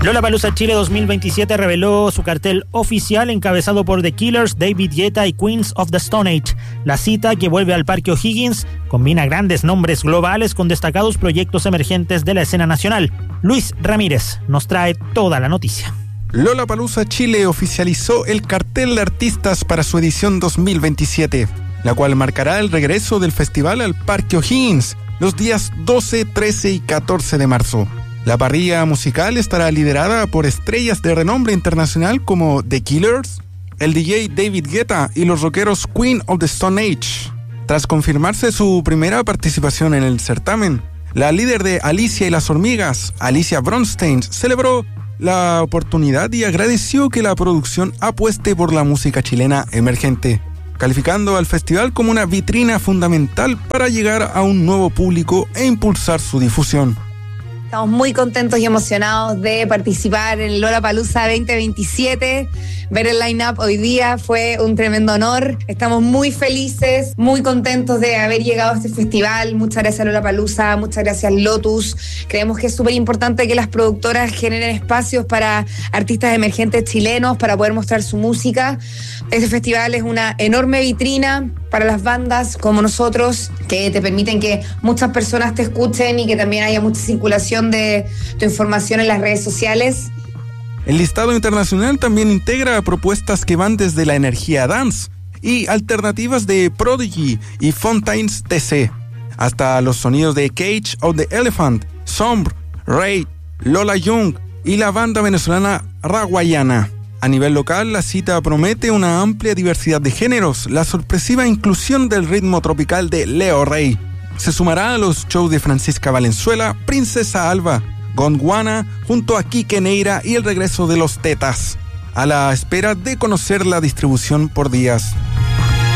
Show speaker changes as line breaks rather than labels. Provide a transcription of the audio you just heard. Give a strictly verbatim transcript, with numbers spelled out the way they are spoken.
Lollapalooza Chile dos mil veintisiete reveló su cartel oficial encabezado por The Killers, David Guetta y Queens of the Stone Age. La cita, que vuelve al Parque O'Higgins, combina grandes nombres globales con destacados proyectos emergentes de la escena nacional. Luis Ramírez nos trae toda la noticia.
Lollapalooza Chile oficializó el cartel de artistas para su edición dos mil veintisiete, la cual marcará el regreso del festival al Parque O'Higgins los días doce, trece y catorce de marzo. La parrilla musical estará liderada por estrellas de renombre internacional como The Killers, el D J David Guetta y los rockeros Queen of the Stone Age. Tras confirmarse su primera participación en el certamen, la líder de Alicia y las Hormigas, Alicia Bronstein, celebró la oportunidad y agradeció que la producción apueste por la música chilena emergente, calificando al festival como una vitrina fundamental para llegar a un nuevo público e impulsar su difusión.
Estamos muy contentos y emocionados de participar en Lollapalooza veinte veintisiete. Ver el line-up hoy día fue un tremendo honor. Estamos muy felices, muy contentos de haber llegado a este festival. Muchas gracias Lollapalooza, muchas gracias Lotus. Creemos que es súper importante que las productoras generen espacios para artistas emergentes chilenos para poder mostrar su música. Este festival es una enorme vitrina para las bandas como nosotros, que te permiten que muchas personas te escuchen y que también haya mucha circulación de tu información en las redes sociales.
El listado internacional también integra propuestas que van desde la energía dance y alternativas de Prodigy y Fontaines D C, hasta los sonidos de Cage of the Elephant, Sombre, Ray, Lola Young y la banda venezolana Raguayana. A nivel local, la cita promete una amplia diversidad de géneros, la sorpresiva inclusión del ritmo tropical de Leo Rey. Se sumará a los shows de Francisca Valenzuela, Princesa Alba, Gondwana, junto a Quique Neira y el regreso de los Tetas, a la espera de conocer la distribución por días.